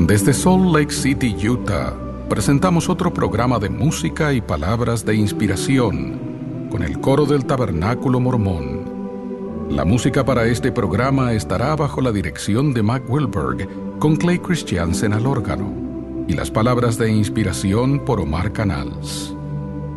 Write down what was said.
Desde Salt Lake City, Utah, presentamos otro programa de música y palabras de inspiración con el coro del Tabernáculo Mormón. La música para este programa estará bajo la dirección de Mac Wilberg, con Clay Christiansen al órgano, y las palabras de inspiración por Omar Canals.